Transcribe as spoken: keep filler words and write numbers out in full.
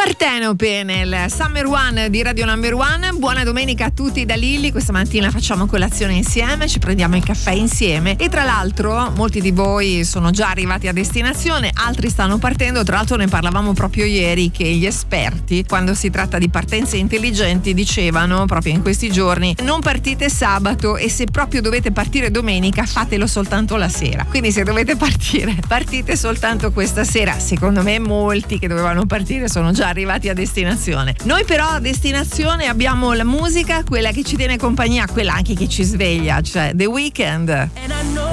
Partenope nel Summer One di Radio Number One. Buona domenica a tutti da Lilli. Questa mattina facciamo colazione insieme, ci prendiamo il caffè insieme e tra l'altro molti di voi sono già arrivati a destinazione, altri stanno partendo. Tra l'altro ne parlavamo proprio ieri che gli esperti, quando si tratta di partenze intelligenti, dicevano proprio in questi giorni: non partite sabato e se proprio dovete partire domenica fatelo soltanto la sera. Quindi se dovete partire, partite soltanto questa sera. Secondo me molti che dovevano partire sono già arrivati a destinazione. Noi però a destinazione abbiamo la musica, quella che ci tiene compagnia, quella anche che ci sveglia, cioè The Weeknd. And I know